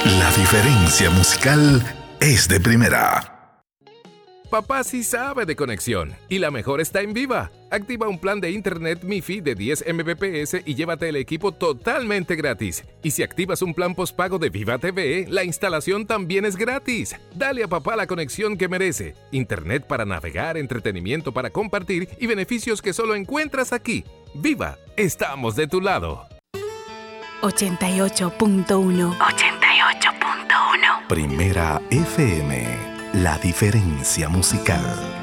La diferencia musical es de primera. Papá sí sabe de conexión y la mejor está en Viva. Activa un plan de internet MiFi de 10 Mbps y llévate el equipo totalmente gratis. Y si activas un plan postpago de Viva TV, la instalación también es gratis. Dale a papá la conexión que merece. Internet para navegar, entretenimiento para compartir y beneficios que solo encuentras aquí. Viva, estamos de tu lado. 88.1 Primera FM, la diferencia musical.